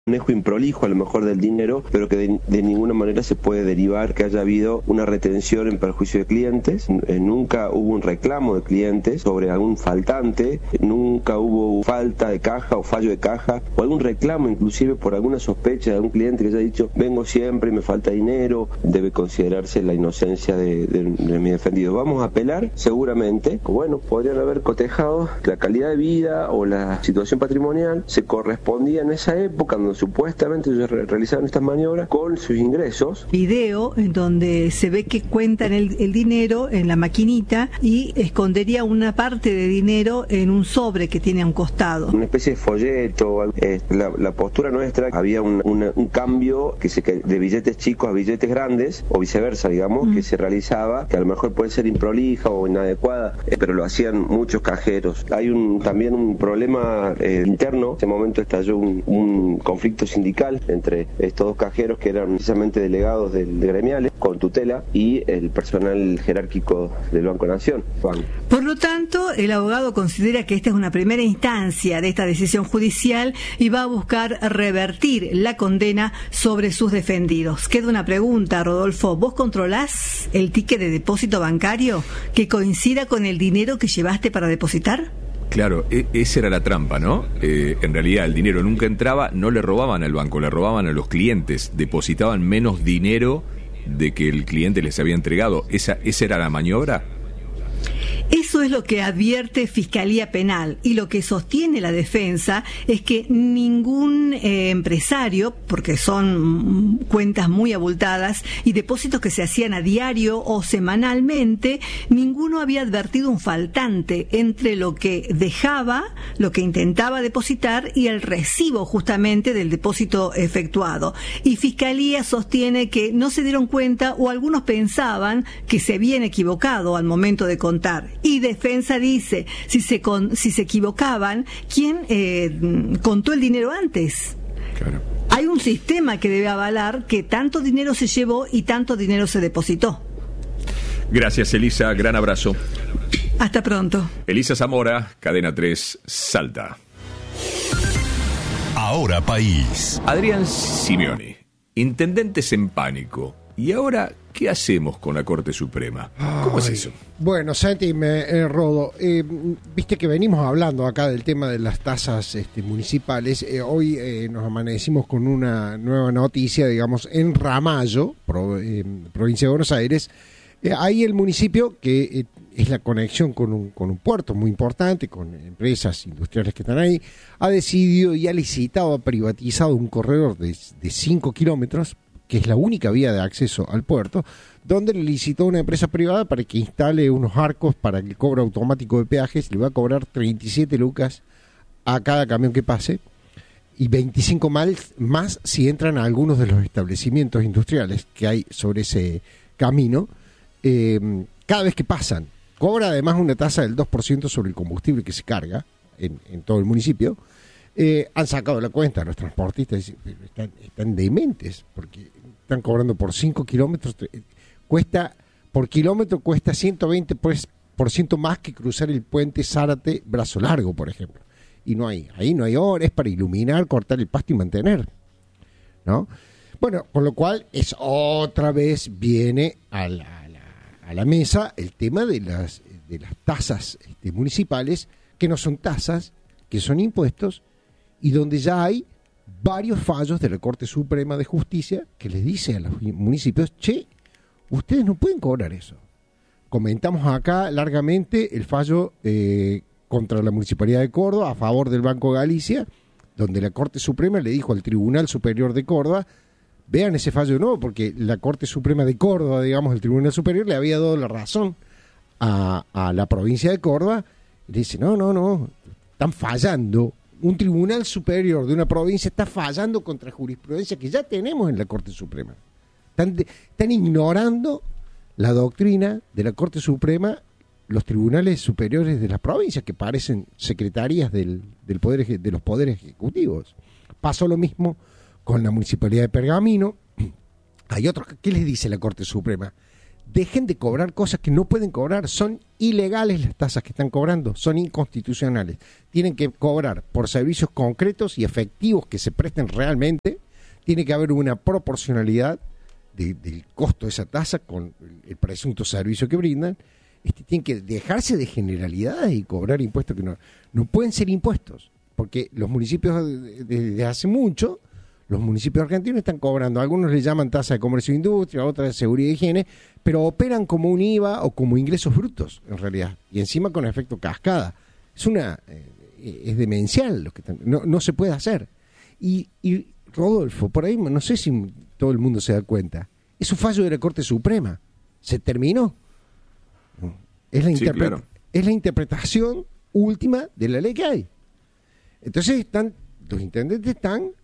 manejo improlijo a lo mejor del dinero, pero que de ninguna manera se puede derivar que haya habido una retención en perjuicio de clientes. Nunca hubo un reclamo de clientes sobre algún faltante, nunca hubo falta de caja o fallo de caja o algún reclamo inclusive por alguna sospecha de algún cliente que haya dicho vengo siempre y me falta dinero. Debe considerarse la inocencia de mi defendido. Vamos a apelar seguramente, bueno, podrían haber cotejado la calidad de vida o la situación patrimonial se correspondía en esa época donde supuestamente ellos realizaban estas maniobras con sus ingresos. Video en donde se ve que cuentan el dinero en la maquinita y escondería una parte de dinero en un sobre que tiene a un costado. Una especie de folleto. La postura nuestra, había un cambio de billetes chicos a billetes grandes o viceversa, digamos, que se realizaba, que a lo mejor puede ser improlija o inadecuada, pero lo hacían muchos cajeros. Hay también un problema interno. En ese momento estalló un conflicto sindical entre estos dos cajeros que eran precisamente delegados de gremiales con tutela y el personal jerárquico del Banco Nación. Por lo tanto, el abogado considera que esta es una primera instancia de esta decisión judicial y va a buscar revertir la condena sobre sus defendidos. Queda una pregunta, Rodolfo. ¿Vos controlás el ticket de depósito bancario que coincida con el dinero que llevaste para depositar? Claro, esa era la trampa, ¿no? En realidad el dinero nunca entraba, no le robaban al banco, le robaban a los clientes, depositaban menos dinero de que el cliente les había entregado. ¿Esa era la maniobra? Eso es lo que advierte Fiscalía Penal y lo que sostiene la defensa es que ningún empresario, porque son cuentas muy abultadas y depósitos que se hacían a diario o semanalmente, ninguno había advertido un faltante entre lo que dejaba, lo que intentaba depositar y el recibo justamente del depósito efectuado. Y Fiscalía sostiene que no se dieron cuenta o algunos pensaban que se habían equivocado al momento de contar. Y defensa dice, si se equivocaban, ¿quién contó el dinero antes? Claro. Hay un sistema que debe avalar que tanto dinero se llevó y tanto dinero se depositó. Gracias, Elisa. Gran abrazo. Hasta pronto. Elisa Zamora, Cadena 3, Salta. Ahora País. Adrián Simeoni, intendentes en pánico. ¿Y ahora qué hacemos con la Corte Suprema? ¿Cómo es eso? Bueno, Santi, Rodo, viste que venimos hablando acá del tema de las tasas municipales. Hoy nos amanecimos con una nueva noticia, digamos, en Ramallo, provincia de Buenos Aires. Ahí el municipio, que es la conexión con un puerto muy importante, con empresas industriales que están ahí, ha decidido y ha licitado, ha privatizado un corredor de 5 kilómetros, que es la única vía de acceso al puerto, donde le licitó a una empresa privada para que instale unos arcos para el cobro automático de peajes. Le va a cobrar 37 lucas a cada camión que pase y 25 más si entran a algunos de los establecimientos industriales que hay sobre ese camino. Cada vez que pasan, cobra además una tasa del 2% sobre el combustible que se carga en todo el municipio. Han sacado la cuenta los transportistas, están dementes porque están cobrando por 5 kilómetros, por kilómetro cuesta 120% más que cruzar el puente Zárate Brazo Largo, por ejemplo. Y ahí no hay hora, es para iluminar, cortar el pasto y mantener, ¿no? Bueno, con lo cual es otra vez viene a la mesa el tema de las tasas municipales, que no son tasas, que son impuestos, y donde ya hay varios fallos de la Corte Suprema de Justicia que les dice a los municipios, che, ustedes no pueden cobrar eso. Comentamos acá largamente el fallo contra la Municipalidad de Córdoba a favor del Banco Galicia, donde la Corte Suprema le dijo al Tribunal Superior de Córdoba, vean ese fallo no, porque la Corte Suprema de Córdoba, digamos, el Tribunal Superior le había dado la razón a la provincia de Córdoba, y le dice, no, están fallando. Un tribunal superior de una provincia está fallando contra jurisprudencia que ya tenemos en la Corte Suprema. Están ignorando la doctrina de la Corte Suprema los tribunales superiores de las provincias, que parecen secretarías de los poderes ejecutivos. Pasó lo mismo con la Municipalidad de Pergamino. Hay otros. ¿Qué les dice la Corte Suprema? dejen de cobrar cosas que no pueden cobrar. Son ilegales las tasas que están cobrando, son inconstitucionales. Tienen que cobrar por servicios concretos y efectivos que se presten realmente. Tiene que haber una proporcionalidad del costo de esa tasa con el presunto servicio que brindan. Tienen que dejarse de generalidades y cobrar impuestos que no pueden ser impuestos, porque los municipios desde hace mucho, los municipios argentinos están cobrando, algunos le llaman tasa de comercio e industria, otras de seguridad y higiene, pero operan como un IVA o como ingresos brutos en realidad, y encima con efecto cascada. Es demencial lo que no se puede hacer. Y Rodolfo, por ahí no sé si todo el mundo se da cuenta, es un fallo de la Corte Suprema, se terminó. Es la interpretación última de la ley que hay. Entonces los intendentes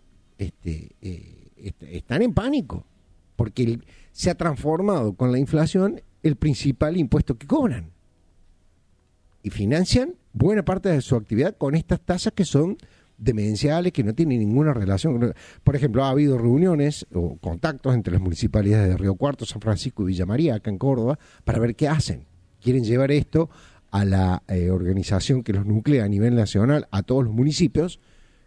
están en pánico, porque se ha transformado con la inflación el principal impuesto que cobran. Y financian buena parte de su actividad con estas tasas que son demenciales, que no tienen ninguna relación. Por ejemplo, ha habido reuniones o contactos entre las municipalidades de Río Cuarto, San Francisco y Villa María, acá en Córdoba, para ver qué hacen. Quieren llevar esto a la organización que los nuclea a nivel nacional, a todos los municipios,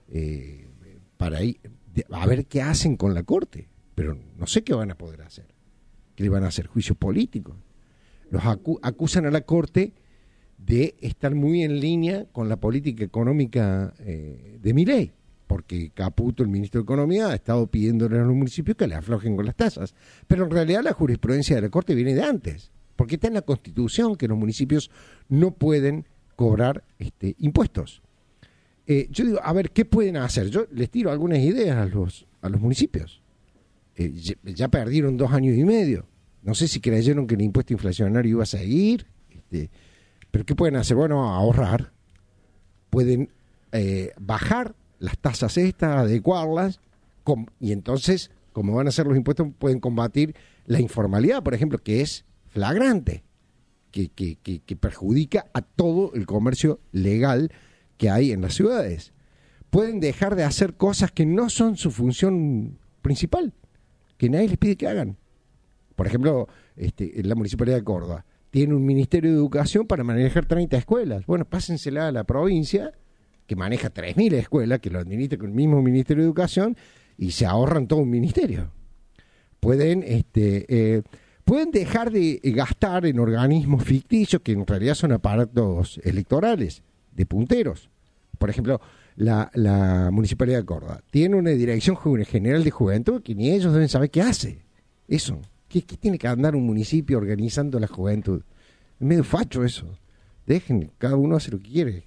para ir a ver qué hacen con la Corte. Pero no sé qué van a poder hacer. ¿Qué le van a hacer? ¿Juicio político? Los acusan a la Corte de estar muy en línea con la política económica de Milei, porque Caputo, el ministro de Economía, ha estado pidiéndole a los municipios que le aflojen con las tasas. Pero en realidad la jurisprudencia de la Corte viene de antes, porque está en la Constitución que los municipios no pueden cobrar impuestos. Yo digo, a ver, ¿qué pueden hacer? Yo les tiro algunas ideas a los municipios. Ya perdieron 2 años y medio. No sé si creyeron que el impuesto inflacionario iba a seguir. ¿Pero qué pueden hacer? Bueno, ahorrar. Pueden bajar las tasas estas, adecuarlas, y entonces, como van a ser los impuestos, pueden combatir la informalidad, por ejemplo, que es flagrante, que perjudica a todo el comercio legal que hay en las ciudades. Pueden dejar de hacer cosas que no son su función principal, que nadie les pide que hagan. Por ejemplo, la Municipalidad de Córdoba tiene un Ministerio de Educación para manejar 30 escuelas. Bueno, pásensela a la provincia, que maneja 3.000 escuelas, que lo administra con el mismo Ministerio de Educación, y se ahorran todo un ministerio. Pueden dejar de gastar en organismos ficticios, que en realidad son aparatos electorales, de punteros. Por ejemplo, la Municipalidad de Córdoba tiene una Dirección General de Juventud que ni ellos deben saber qué hace. Eso. ¿Qué tiene que andar un municipio organizando la juventud? Es medio facho eso. Dejen, cada uno hace lo que quiere.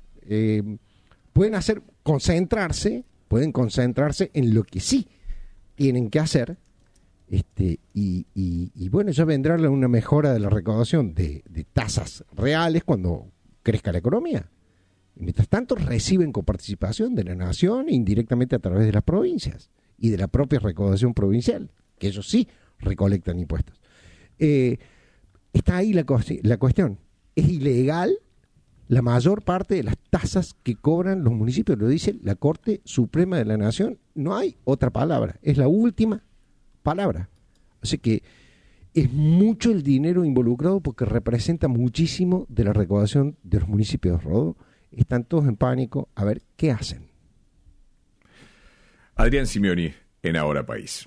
Pueden concentrarse en lo que sí tienen que hacer, y bueno, ya vendrá una mejora de la recaudación de tasas reales cuando crezca la economía. Y mientras tanto reciben coparticipación de la nación indirectamente a través de las provincias y de la propia recaudación provincial, que ellos sí recolectan impuestos. Está ahí la cuestión. Es ilegal la mayor parte de las tasas que cobran los municipios, lo dice la Corte Suprema de la Nación. No hay otra palabra, es la última palabra. Así que es mucho el dinero involucrado, porque representa muchísimo de la recaudación de los municipios. Rodo, están todos en pánico a ver qué hacen. Adrián Simeoni en Ahora País.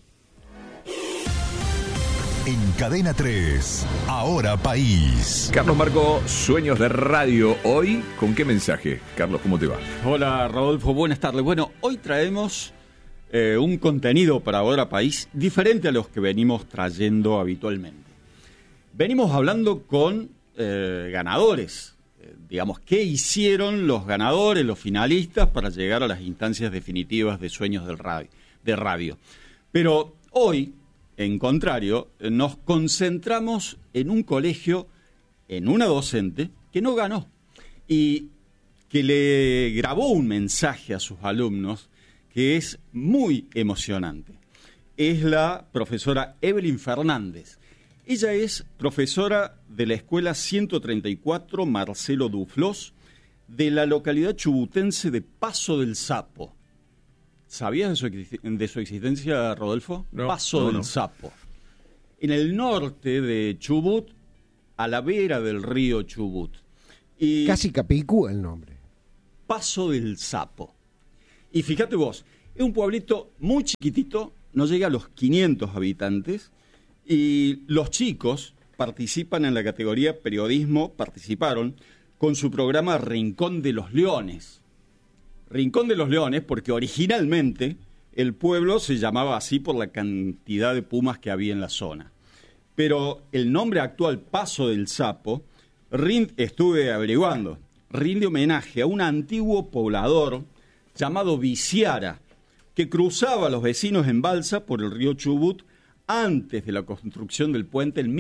En Cadena 3, Ahora País. Carlos Marco, Sueños de Radio. Hoy, ¿con qué mensaje? Carlos, ¿cómo te va? Hola, Rodolfo, buenas tardes. Bueno, hoy traemos un contenido para Ahora País diferente a los que venimos trayendo habitualmente. Venimos hablando con ganadores. Digamos, ¿qué hicieron los ganadores, los finalistas, para llegar a las instancias definitivas de Sueños de Radio? Pero hoy, en contrario, nos concentramos en un colegio, en una docente que no ganó y que le grabó un mensaje a sus alumnos que es muy emocionante. Es la profesora Evelyn Fernández. Ella es profesora de la Escuela 134 Marcelo Duflos de la localidad chubutense de Paso del Sapo. ¿Sabías de su existencia, Rodolfo? No, Paso del Sapo. en el norte de Chubut, a la vera del río Chubut. Y Casi Capicúa el nombre. Paso del Sapo. Y fíjate vos, es un pueblito muy chiquitito, no llega a los 500 habitantes, y los chicos participan en la categoría periodismo, participaron con su programa Rincón de los Leones. Rincón de los Leones porque originalmente el pueblo se llamaba así por la cantidad de pumas que había en la zona. Pero el nombre actual, Paso del Sapo, estuve averiguando, rinde homenaje a un antiguo poblador llamado Viciara, que cruzaba a los vecinos en balsa por el río Chubut antes de la construcción del puente en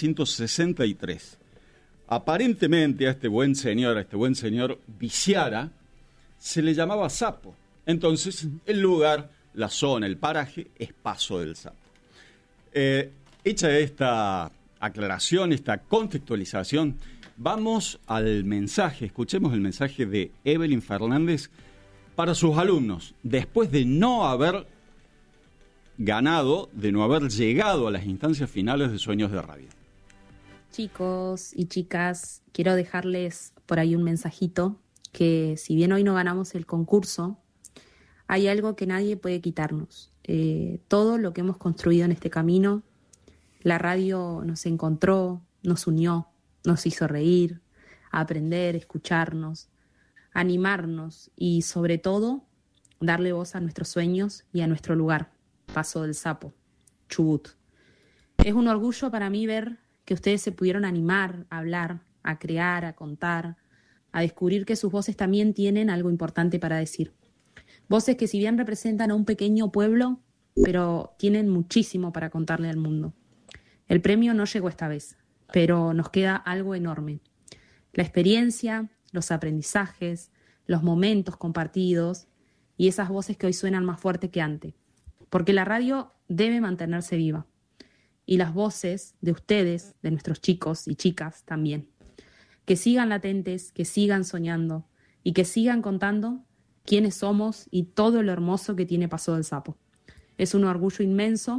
1963. Aparentemente a este buen señor Viciara, se le llamaba Sapo. Entonces, el lugar, la zona, el paraje, es Paso del Sapo. Hecha esta aclaración, esta contextualización, vamos al mensaje. Escuchemos el mensaje de Evelyn Fernández para sus alumnos, después de no haber ganado, de no haber llegado a las instancias finales de Sueños de Radio. Chicos y chicas, quiero dejarles por ahí un mensajito, que si bien hoy no ganamos el concurso, hay algo que nadie puede quitarnos. Todo lo que hemos construido en este camino, la radio nos encontró, nos unió, nos hizo reír, aprender, escucharnos, animarnos y sobre todo darle voz a nuestros sueños y a nuestro lugar, Paso del Sapo, Chubut. Es un orgullo para mí ver que ustedes se pudieron animar a hablar, a crear, a contar, a descubrir que sus voces también tienen algo importante para decir. Voces que si bien representan a un pequeño pueblo, pero tienen muchísimo para contarle al mundo. El premio no llegó esta vez, pero nos queda algo enorme. La experiencia, los aprendizajes, los momentos compartidos y esas voces que hoy suenan más fuerte que antes. Porque la radio debe mantenerse viva. Y las voces de ustedes, de nuestros chicos y chicas también. Que sigan latentes, que sigan soñando y que sigan contando quiénes somos y todo lo hermoso que tiene Paso del Sapo. Es un orgullo inmenso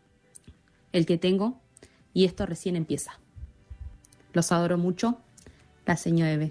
el que tengo y esto recién empieza. Los adoro mucho. La seño Eve.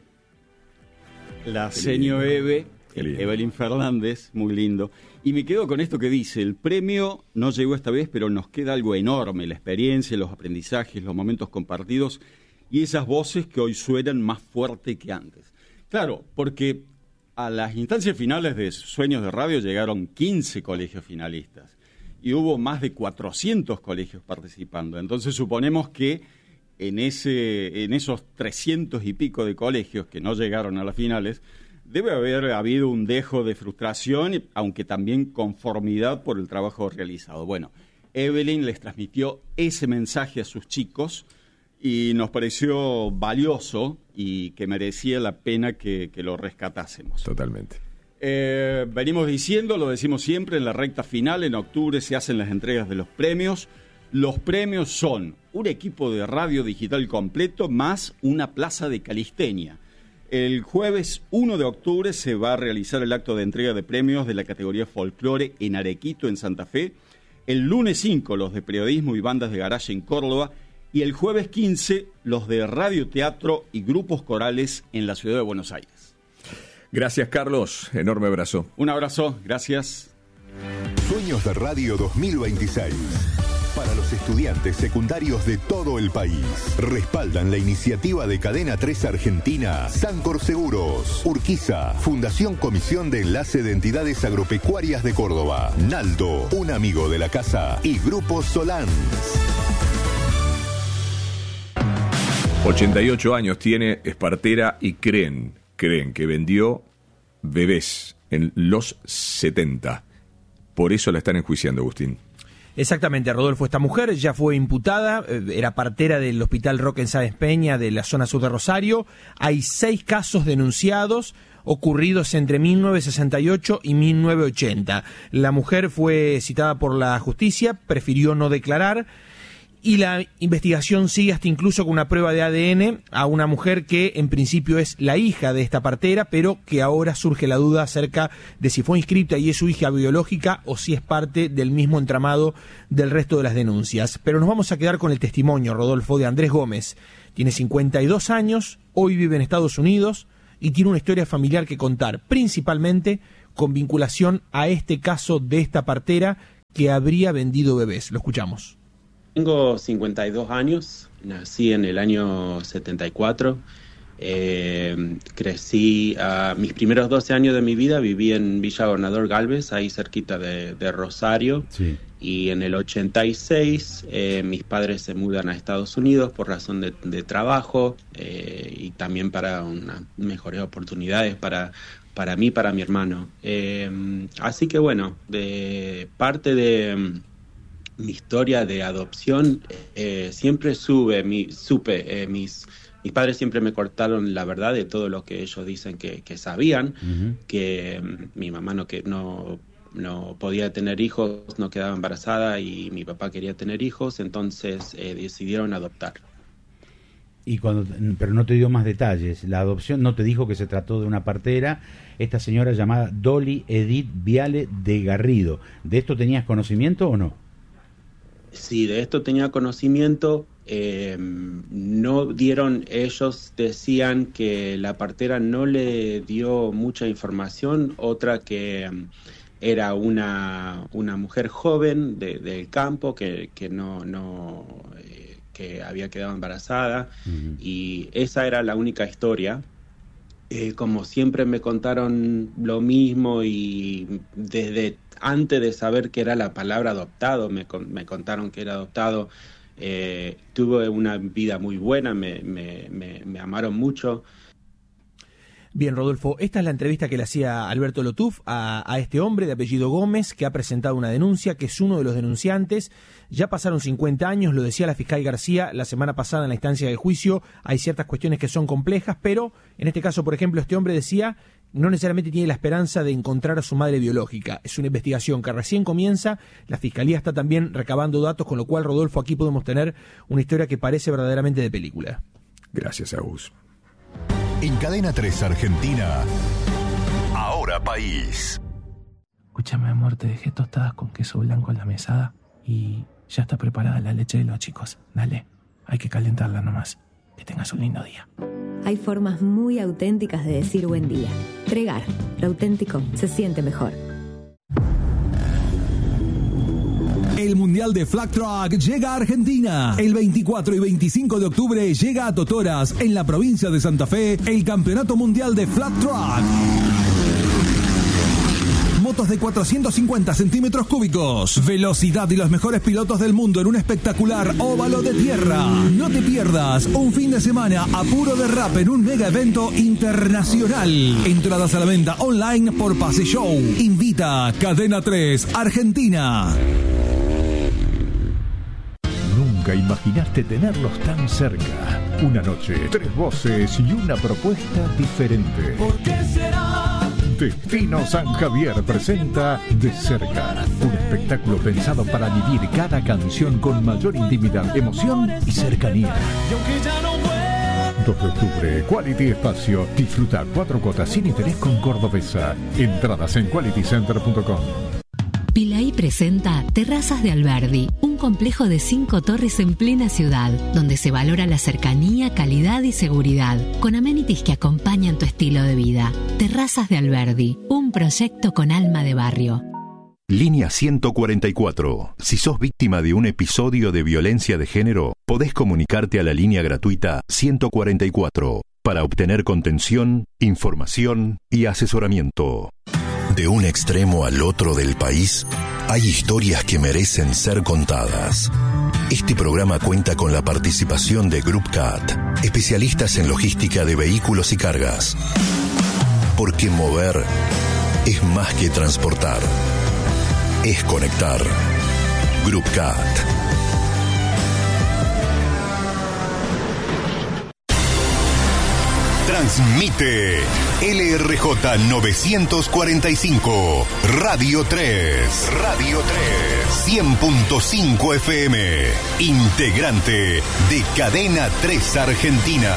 La seño Eve, Evelyn Fernández, muy lindo. Y me quedo con esto que dice, el premio no llegó esta vez, pero nos queda algo enorme, la experiencia, los aprendizajes, los momentos compartidos y esas voces que hoy suenan más fuerte que antes. Claro, porque a las instancias finales de Sueños de Radio llegaron 15 colegios finalistas y hubo más de 400 colegios participando. Entonces suponemos que en esos 300 y pico de colegios que no llegaron a las finales, debe haber habido un dejo de frustración, aunque también conformidad por el trabajo realizado. Bueno, Evelyn les transmitió ese mensaje a sus chicos y nos pareció valioso y que merecía la pena que lo rescatásemos. Totalmente. Venimos diciendo, lo decimos siempre, en la recta final, en octubre se hacen las entregas de los premios. Los premios son un equipo de radio digital completo más una plaza de calistenia. El jueves 1 de octubre se va a realizar el acto de entrega de premios de la categoría folclore en Arequito, en Santa Fe. El lunes 5 los de periodismo y bandas de garaje en Córdoba. Y el jueves 15 los de radioteatro y grupos corales en la ciudad de Buenos Aires. Gracias, Carlos. Enorme abrazo. Un abrazo. Gracias. Sueños de Radio 2026. Para los estudiantes secundarios de todo el país. Respaldan la iniciativa de Cadena 3 Argentina, Sancor Seguros, Urquiza, Fundación Comisión de Enlace de Entidades Agropecuarias de Córdoba, Naldo, un amigo de la casa y Grupo Solans. 88 años tiene, es partera y creen que vendió bebés en los 70. Por eso la están enjuiciando, Agustín. Exactamente, Rodolfo. Esta mujer ya fue imputada, era partera del Hospital Roque en Sáenz Peña de la zona sur de Rosario. Hay 6 casos denunciados ocurridos entre 1968 y 1980. La mujer fue citada por la justicia, prefirió no declarar Y la investigación sigue hasta incluso con una prueba de ADN a una mujer que en principio es la hija de esta partera, pero que ahora surge la duda acerca de si fue inscripta y es su hija biológica o si es parte del mismo entramado del resto de las denuncias. Pero nos vamos a quedar con el testimonio, Rodolfo, de Andrés Gómez. Tiene 52 años, hoy vive en Estados Unidos y tiene una historia familiar que contar, principalmente con vinculación a este caso de esta partera que habría vendido bebés. Lo escuchamos. Tengo 52 años, nací en el año 74, crecí, mis primeros 12 años de mi vida viví en Villa Gobernador Galvez, ahí cerquita de Rosario, sí. Y en el 86 mis padres se mudan a Estados Unidos por razón de trabajo y también para unas mejores oportunidades para mí y para mi hermano. Así que bueno, de parte de mi historia de adopción, siempre mis padres siempre me cortaron la verdad de todo lo que ellos dicen que sabían, que mi mamá no podía tener hijos, no quedaba embarazada y mi papá quería tener hijos, entonces decidieron adoptar. Pero no te dio más detalles. La adopción no te dijo que se trató de una partera, esta señora llamada Dolly Edith Viale de Garrido. ¿De esto tenías conocimiento o no? Sí, de esto tenía conocimiento. No dieron, ellos decían que la partera no le dio mucha información, otra que era una mujer joven del campo que que había quedado embarazada, y esa era la única historia. Como siempre me contaron lo mismo y desde antes de saber que era la palabra adoptado, me contaron que era adoptado. Tuve una vida muy buena, me amaron mucho. Bien, Rodolfo, esta es la entrevista que le hacía Alberto Lotuf a este hombre de apellido Gómez, que ha presentado una denuncia, que es uno de los denunciantes. Ya pasaron 50 años, lo decía la fiscal García la semana pasada en la instancia de juicio. Hay ciertas cuestiones que son complejas, pero en este caso, por ejemplo, este hombre decía no necesariamente tiene la esperanza de encontrar a su madre biológica. Es una investigación que recién comienza, la fiscalía está también recabando datos, con lo cual, Rodolfo, aquí podemos tener una historia que parece verdaderamente de película. Gracias, Agus. En Cadena 3 Argentina, Ahora País. Escúchame, amor, te dejé tostadas con queso blanco en la mesada y ya está preparada la leche de los chicos. Dale, hay que calentarla nomás. Que tengas un lindo día. Hay formas muy auténticas de decir buen día. Tregar, lo auténtico se siente mejor. El Mundial de Flag Track llega a Argentina. El 24 y 25 de octubre llega a Totoras, en la provincia de Santa Fe, el Campeonato Mundial de Flag Track. Motos de 450 centímetros cúbicos, velocidad y los mejores pilotos del mundo en un espectacular óvalo de tierra. No te pierdas un fin de semana a puro derrape en un mega evento internacional. Entradas a la venta online por Pase Show. Invita Cadena 3 Argentina. Nunca imaginaste tenerlos tan cerca. Una noche, 3 voces y una propuesta diferente. ¿Por qué será? Destino San Javier presenta De Cerca, un espectáculo pensado para vivir cada canción con mayor intimidad, emoción y cercanía. 2 de octubre, Quality Espacio. Disfruta 4 cuotas sin interés con Cordobesa. Entradas en qualitycenter.com. Pilaí presenta Terrazas de Alberdi, un complejo de 5 torres en plena ciudad, donde se valora la cercanía, calidad y seguridad, con amenities que acompañan tu estilo de vida. Terrazas de Alberdi, un proyecto con alma de barrio. Línea 144. Si sos víctima de un episodio de violencia de género, podés comunicarte a la línea gratuita 144 para obtener contención, información y asesoramiento. De un extremo al otro del país, hay historias que merecen ser contadas. Este programa cuenta con la participación de Group CAT, especialistas en logística de vehículos y cargas. Porque mover es más que transportar, es conectar. Group CAT. Transmite LRJ 945, Radio 3. Radio 3. 100.5 FM, integrante de Cadena 3 Argentina.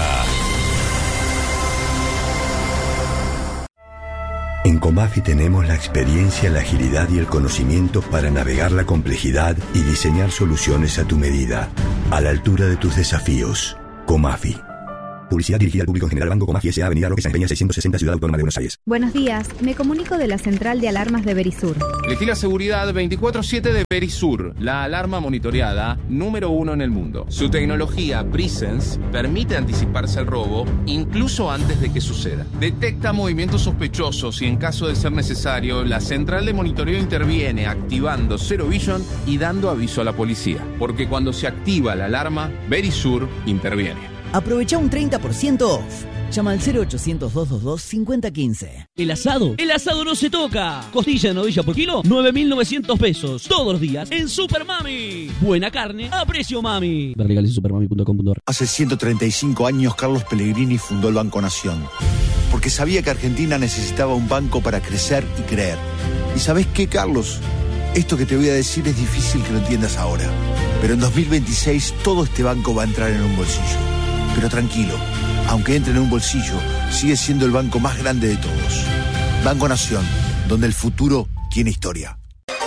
En Comafi tenemos la experiencia, la agilidad y el conocimiento para navegar la complejidad y diseñar soluciones a tu medida, a la altura de tus desafíos. Comafi. Publicidad dirigida al público en general. Banco Comafi S.A. Avenida Roque Sáenz Peña 660, Ciudad Autónoma de Buenos Aires. Buenos días, me comunico de la central de alarmas de Verisur. Elegí la seguridad 24/7 de Verisur, la alarma monitoreada número 1 en el mundo. Su tecnología Presence permite anticiparse al robo incluso antes de que suceda. Detecta movimientos sospechosos y en caso de ser necesario, la central de monitoreo interviene activando Zero Vision y dando aviso a la policía. Porque cuando se activa la alarma, Verisur interviene. Aprovecha un 30% off. Llama al 0800-222-5015. El asado no se toca. Costilla de novilla por kilo, 9.900 pesos. Todos los días en Super Mami. Buena carne a precio mami. Ver legales en supermami.com.ar. Hace 135 años Carlos Pellegrini fundó el Banco Nación. Porque sabía que Argentina necesitaba un banco para crecer y creer. ¿Y sabés qué, Carlos? Esto que te voy a decir es difícil que lo entiendas ahora. Pero en 2026 todo este banco va a entrar en un bolsillo. Pero tranquilo, aunque entre en un bolsillo, sigue siendo el banco más grande de todos. Banco Nación, donde el futuro tiene historia.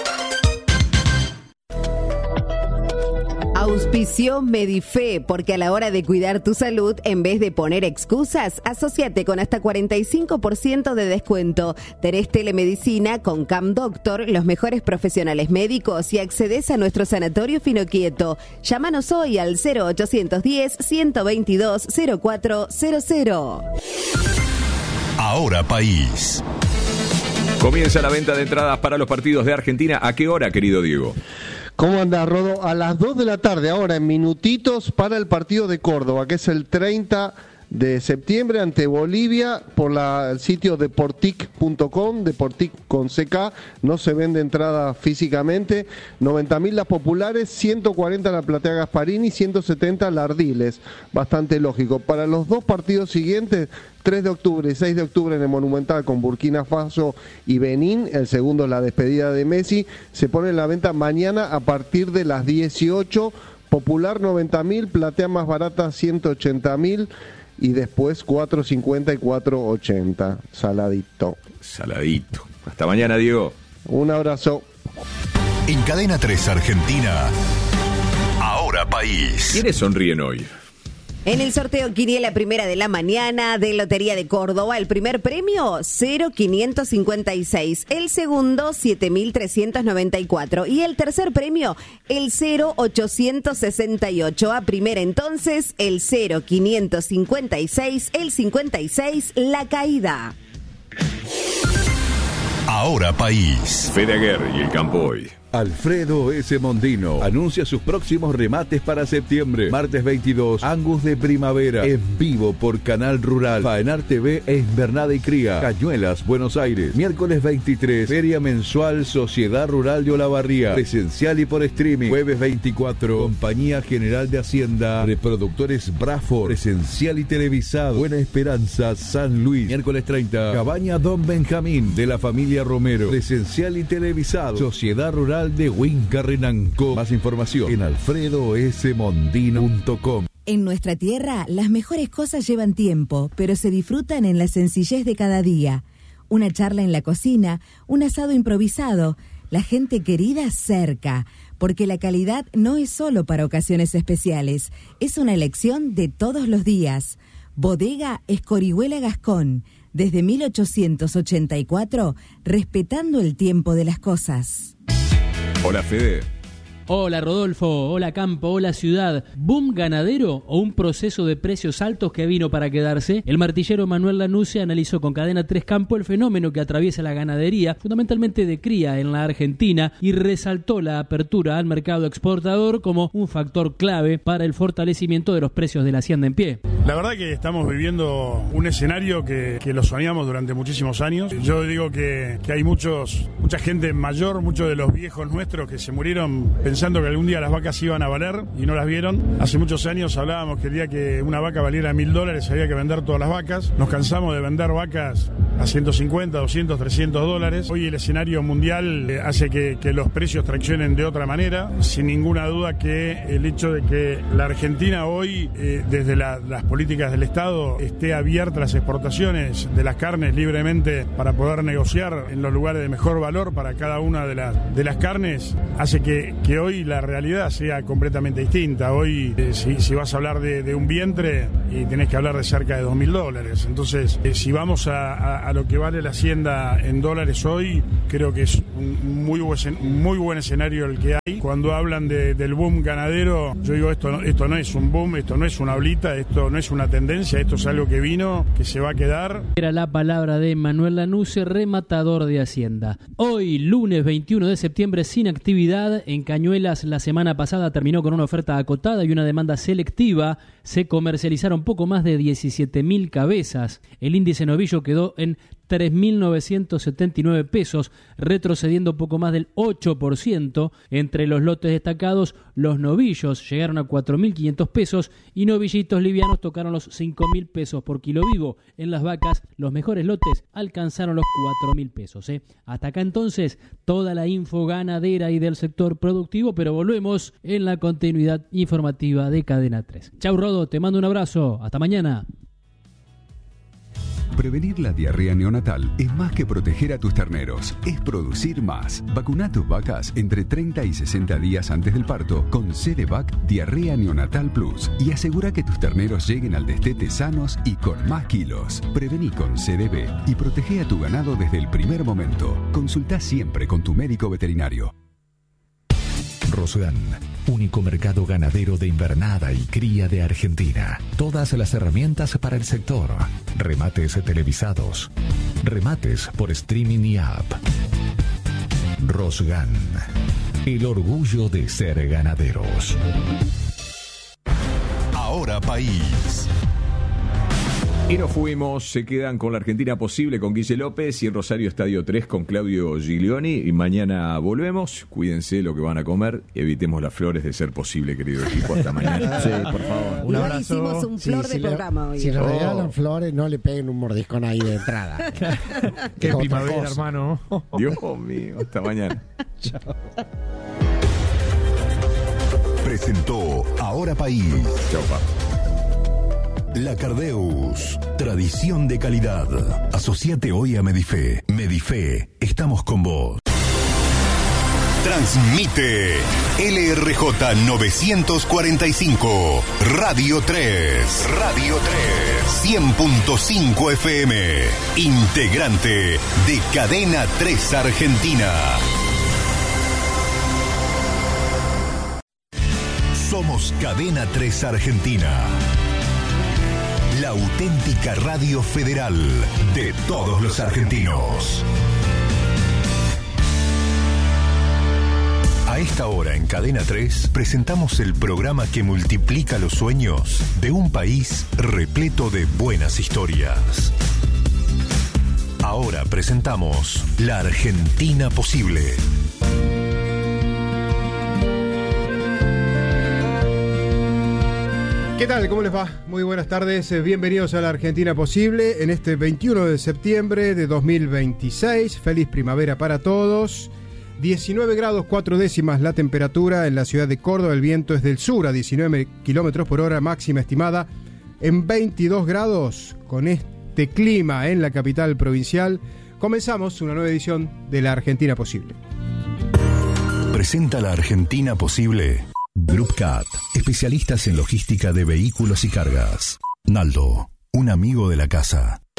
Auspició Medife, porque a la hora de cuidar tu salud, en vez de poner excusas, asóciate con hasta 45% de descuento. Tenés telemedicina con Cam Doctor, los mejores profesionales médicos y accedes a nuestro sanatorio Finoquieto. Llámanos hoy al 0810-122-0400. Ahora País. Comienza la venta de entradas para los partidos de Argentina. ¿A qué hora, querido Diego? ¿Cómo anda, Rodo? A las 2 de la tarde, ahora en minutitos, para el partido de Córdoba, que es el 30 de septiembre ante Bolivia, por el sitio deportic.com, Deportic con CK. No se vende entrada físicamente. 90.000 las populares, 140 la Platea Gasparini, 170 la Ardiles. Bastante lógico. Para los dos partidos siguientes, 3 de octubre y 6 de octubre en el Monumental con Burkina Faso y Benín, el segundo la despedida de Messi, se pone en la venta mañana a partir de las 18, popular 90.000, platea más barata 180.000 y después 4.50 y 4.80, saladito. Hasta mañana, Diego. Un abrazo. En Cadena 3 Argentina, Ahora País. ¿Quiénes sonríen hoy? En el sorteo Quiniela Primera de la Mañana de Lotería de Córdoba, el primer premio 0.556, el segundo 7.394 y el tercer premio el 0.868. A primera entonces el 0.556, el 56, la caída. Ahora País. Fede Aguirre y el campo hoy. Alfredo S. Mondino anuncia sus próximos remates para septiembre. Martes 22, Angus de Primavera, en vivo por Canal Rural. Faenar TV e Invernada y Cría, Cañuelas, Buenos Aires. Miércoles 23, Feria Mensual Sociedad Rural de Olavarría, presencial y por streaming. Jueves 24, Compañía General de Hacienda, Reproductores Braford, presencial y televisado. Buena Esperanza, San Luis. Miércoles 30, Cabaña Don Benjamín, de la familia Romero, presencial y televisado. Sociedad Rural de Huincarrenanco. Más información en alfredosmondino.com. En nuestra tierra, las mejores cosas llevan tiempo, pero se disfrutan en la sencillez de cada día. Una charla en la cocina, un asado improvisado, la gente querida cerca, porque la calidad no es solo para ocasiones especiales, es una elección de todos los días. Bodega Escorihuela Gascón, desde 1884, respetando el tiempo de las cosas. Hola, Fede. Hola, Rodolfo. Hola, Campo. Hola, Ciudad. ¿Boom ganadero o un proceso de precios altos que vino para quedarse? El martillero Manuel Lanusse analizó con Cadena 3 Campo el fenómeno que atraviesa la ganadería, fundamentalmente de cría en la Argentina, y resaltó la apertura al mercado exportador como un factor clave para el fortalecimiento de los precios de la hacienda en pie. La verdad que estamos viviendo un escenario que lo soñamos durante muchísimos años. Yo digo que hay mucha gente mayor, muchos de los viejos nuestros que se murieron pensando que algún día las vacas iban a valer y no las vieron. Hace muchos años hablábamos que el día que una vaca valiera $1.000 había que vender todas las vacas. Nos cansamos de vender vacas a 150, 200, 300 dólares. Hoy el escenario mundial hace que los precios traccionen de otra manera. Sin ninguna duda que el hecho de que la Argentina hoy, desde las políticas del Estado, esté abierta a las exportaciones de las carnes libremente para poder negociar en los lugares de mejor valor para cada una de las carnes, hace que hoy la realidad sea completamente distinta. Hoy, si vas a hablar de un vientre, y tenés que hablar de cerca de $2.000. Entonces, si vamos a lo que vale la hacienda en dólares hoy, creo que es un muy buen escenario el que hay. Cuando hablan del boom ganadero, yo digo, esto no es un boom, esto no es una oblita, esto no es una tendencia, esto es algo que vino, que se va a quedar. Era la palabra de Manuel Lanusse, rematador de Hacienda. Hoy, lunes 21 de septiembre, sin actividad. En Cañuelas la semana pasada terminó con una oferta acotada y una demanda selectiva. Se comercializaron poco más de 17.000 cabezas. El índice novillo quedó en 3.979 pesos, retrocediendo poco más del 8%. Entre los lotes destacados, los novillos llegaron a 4.500 pesos y novillitos livianos tocaron los 5.000 pesos por kilo vivo. En las vacas, los mejores lotes alcanzaron los 4.000 pesos. Hasta acá entonces, toda la info ganadera y del sector productivo, pero volvemos en la continuidad informativa de Cadena 3. Chau, Rodo, te mando un abrazo. Hasta mañana. Prevenir la diarrea neonatal es más que proteger a tus terneros, es producir más. Vacuna a tus vacas entre 30 y 60 días antes del parto con CDVac Diarrea Neonatal Plus y asegura que tus terneros lleguen al destete sanos y con más kilos. Prevení con CDB y protege a tu ganado desde el primer momento. Consulta siempre con tu médico veterinario. Rosgan, único mercado ganadero de invernada y cría de Argentina. Todas las herramientas para el sector. Remates televisados. Remates por streaming y app. Rosgan, el orgullo de ser ganaderos. Ahora País. Y nos fuimos, se quedan con la Argentina Posible con Guille López y en Rosario Estadio 3 con Claudio Giglioni. Y mañana volvemos, cuídense lo que van a comer, evitemos las flores de ser posible, querido equipo. Hasta mañana. Sí, por favor. Un abrazo. Hicimos un flor de programa hoy. Si le regalan flores, no le peguen un mordiscón ahí de entrada. Qué primavera, hermano. Dios mío, hasta mañana. Chao. Presentó Ahora País. Chao, papá. La Cardeus, tradición de calidad. Asociate hoy a Medife. Medife, estamos con vos. Transmite LRJ 945, Radio 3. Radio 3, 100.5 FM. Integrante de Cadena 3 Argentina. Somos Cadena 3 Argentina. La auténtica radio federal de todos los argentinos. A esta hora en Cadena 3 presentamos el programa que multiplica los sueños de un país repleto de buenas historias. Ahora presentamos La Argentina Posible. ¿Qué tal? ¿Cómo les va? Muy buenas tardes. Bienvenidos a La Argentina Posible en este 21 de septiembre de 2026. Feliz primavera para todos. 19 grados 4 décimas la temperatura en la ciudad de Córdoba. El viento es del sur a 19 kilómetros por hora, máxima estimada en 22 grados. Con este clima en la capital provincial, comenzamos una nueva edición de La Argentina Posible. Presenta La Argentina Posible. Group Cat, especialistas en logística de vehículos y cargas. Naldo, un amigo de la casa.